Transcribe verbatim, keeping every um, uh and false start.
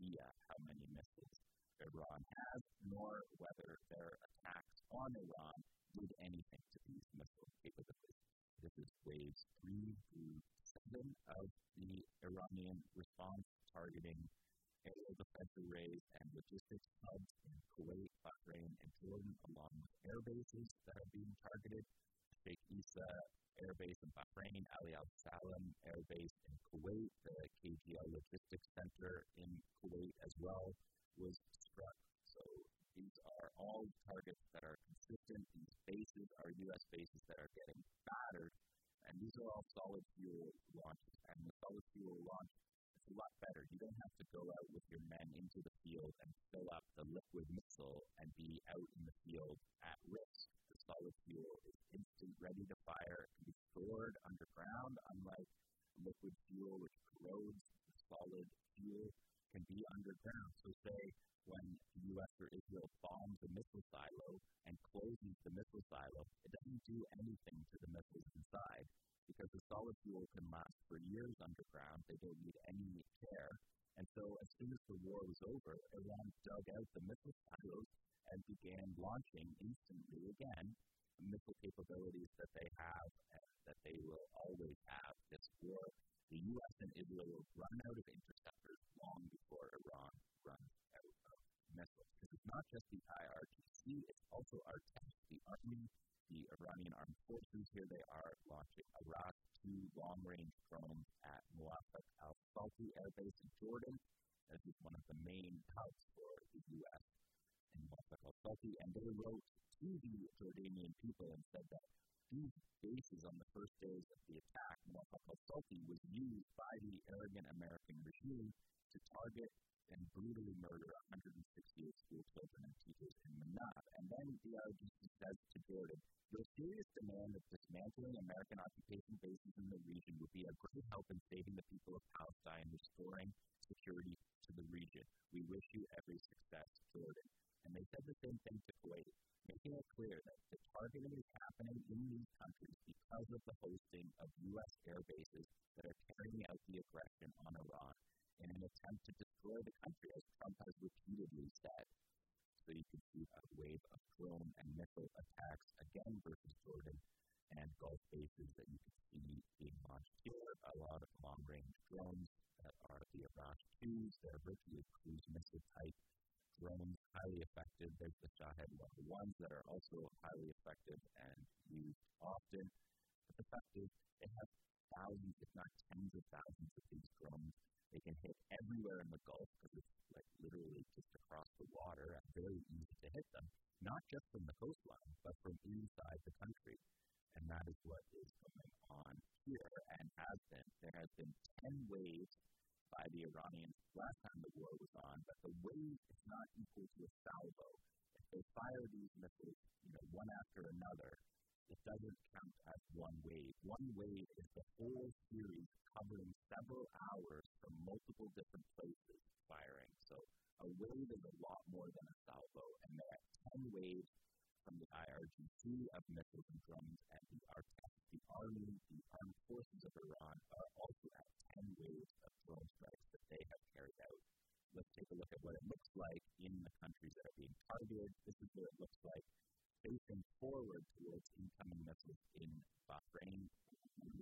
idea how many missiles Iran has, nor whether their attacks on Iran did anything to these missile capabilities. This is waves three through seven of the Iranian response, targeting aerial defense arrays and logistics hubs in Kuwait, Bahrain, and Jordan, along with air bases that are being targeted. Sheikh Issa Air Base in Bahrain, Ali Al Salam Air Base in Kuwait, the K G L Logistics Center in Kuwait as well was struck. So these are all targets that are consistent. These bases are U S bases that are getting battered, and these are all solid fuel launches. And the solid fuel launch is a lot better. You don't have to go out with your men into the field and fill up the liquid missile and be out in the field at risk. The solid fuel is instant, ready to fire. It can be stored underground, unlike liquid fuel, which corrodes. The solid fuel can be underground. So say when the U S or Israel bombs a missile silo and closes the missile silo, it doesn't do anything to the missiles inside because the solid fuel can last for years underground. They don't need any care. And so as soon as the war was over, Iran dug out the missile silos and began launching instantly again missile capabilities that they have and that they will always have this war. The U S and Israel will run out of interceptors long before Iran runs out of missiles. Because it's not just the I R G C, it's also our tech, the army, the Iranian armed forces. Here they are launching Arak two long-range drones at Muwafaq al-Salti Air Base in Jordan. This is one of the main hubs for the U S in Muwafaq al-Salti. And they wrote to the Jordanian people and said that these bases on the first days of the attack, Muwafaq al-Salti, was used by the arrogant American regime to target and brutally murder one hundred sixty-eight school children and teachers in Manab. And then the I R G C says to Jordan, your serious demand of dismantling American occupation bases in the region would be a great help in saving the people of Palestine, restoring security to the region. We wish you every success, Jordan. And they said the same thing to Kuwait, making it clear that the targeting is happening in these countries because of the hosting of U S air bases that are carrying out the aggression on Iran in an attempt to destroy the country, as Trump has repeatedly said. So you can see a wave of drone and missile attacks again versus Jordan and Gulf bases that you can see being launched here. A lot of long-range drones that are the Arak twos. They're virtually cruise missile type drones, highly effective. There's the Shahed level ones that are also highly effective and used often. But the fact is, they have thousands, if not tens of thousands of these drones. They can hit everywhere in the Gulf because it's like literally just across the water and very easy to hit them, not just from the coastline, but from inside the country. And that is what is going on here and has been. There has been ten waves by the Iranians last time the war was on, but the wave is not equal to a salvo. If they fire these missiles, you know, one after another, it doesn't count as one wave. One wave is the whole series covering several hours from multiple different places firing. So a wave is a lot more than a salvo, and there are ten waves from the I R G C of missiles and drones, and the R T X, the army, the armed forces of Iran are also at ten waves of drone strikes that they have carried out. Let's take a look at what it looks like in the countries that are being targeted. This is what it looks like facing forward towards incoming missiles in